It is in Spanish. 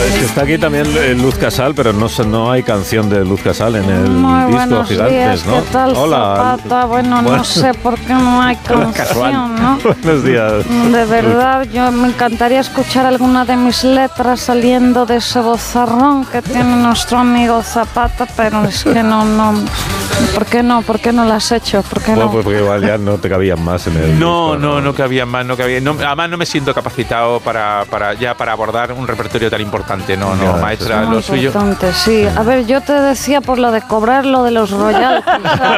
es que está aquí también Luz Casal, pero no hay canción de Luz Casal en el Muy disco buenos Gigantes, días, ¿no? ¿qué tal, Hola. Zapata? Bueno, no sé por qué no hay canción, ¿no? Buenos días. De verdad, yo me encantaría escuchar alguna de mis letras saliendo de ese vozarrón que tiene nuestro amigo Zapata, pero es que no. ¿Por qué no? ¿Por qué no lo has hecho? ¿Por qué Bueno, no? pues porque igual ya no te cabían más en el No disco, cabía más, no cabía. No, además no me siento capacitado para abordar un repertorio tan importante. No, Ya, maestra, Muy lo suyo. importante, sí. A ver, yo te decía por lo de cobrar lo de los royalties.